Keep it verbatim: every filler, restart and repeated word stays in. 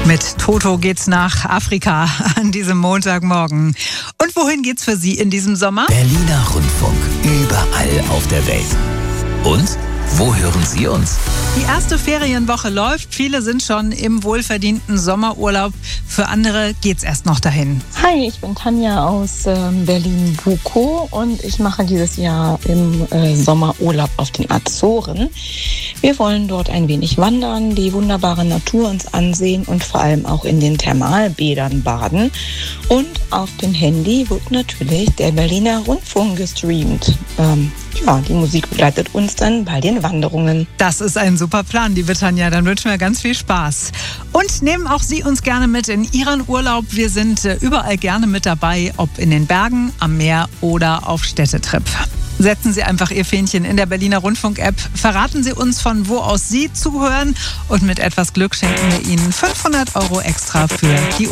Mit Toto geht's nach Afrika an diesem Montagmorgen. Und wohin geht's für Sie in diesem Sommer? Berliner Rundfunk, überall auf der Welt. Und wo hören Sie uns? Die erste Ferienwoche läuft. Viele sind schon im wohlverdienten Sommerurlaub. Für andere geht's erst noch dahin. Hi, ich bin Tanja aus äh, Berlin-Bukow und ich mache dieses Jahr im äh, Sommer Urlaub auf den Azoren. Wir wollen dort ein wenig wandern, die wunderbare Natur uns ansehen und vor allem auch in den Thermalbädern baden. Und auf dem Handy wird natürlich der Berliner Rundfunk gestreamt. Ähm, ja, die Musik begleitet uns dann bei den Wanderungen. Das ist ein super Plan, liebe Tanja. Dann wünschen wir ganz viel Spaß. Und nehmen auch Sie uns gerne mit in Ihren Urlaub. Wir sind äh, überall gerne mit dabei, ob in den Bergen, am Meer oder auf Städtetrip. Setzen Sie einfach Ihr Fähnchen in der Berliner Rundfunk-App. Verraten Sie uns, von wo aus Sie zuhören. Und mit etwas Glück schenken wir Ihnen fünfhundert Euro extra für die